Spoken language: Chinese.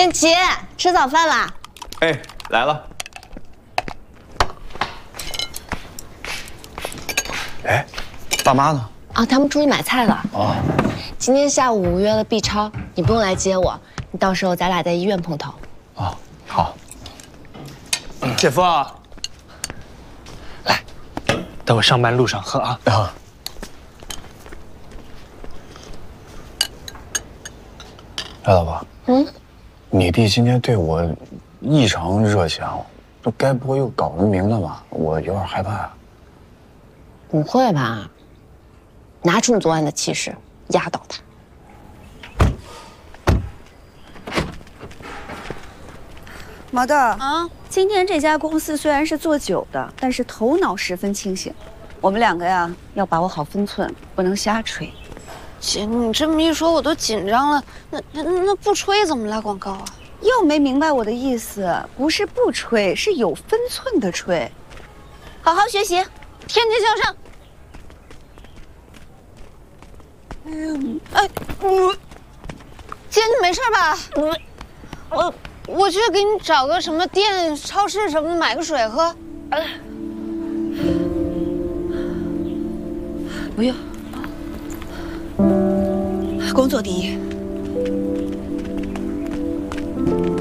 建奇，吃早饭啦！ 哎，来了。哎，爸妈呢？ 啊，他们出去买菜了。 哦， 今天下午约了 B 超，你不用来接我，你到时候咱俩在医院碰头。 哦，好。姐夫啊， 来，等我上班路上喝啊。 啊。哎，老婆。你弟今天对我异常热情，这该不会又搞人名了吧？我有点害怕啊。 不会吧？拿出你昨晚的气势，压倒他。 毛豆啊，今天这家公司虽然是做酒的，但是头脑十分清醒。我们两个呀，要把握好分寸，不能瞎吹。 姐，你这么一说，我都紧张了。那不吹怎么来广告啊？ 又没明白我的意思，不是不吹，是有分寸的吹。好好学习，天天向上。 姐，你没事吧？我去给你找个什么店、超市什么的，买个水喝。 不用，工作第一。